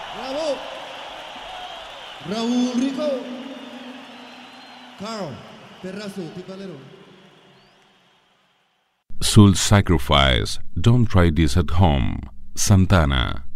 Bravo. Raúl Rico. Carl Perrazo, Tipalero. Soul Sacrifice. Don't try this at home. Santana.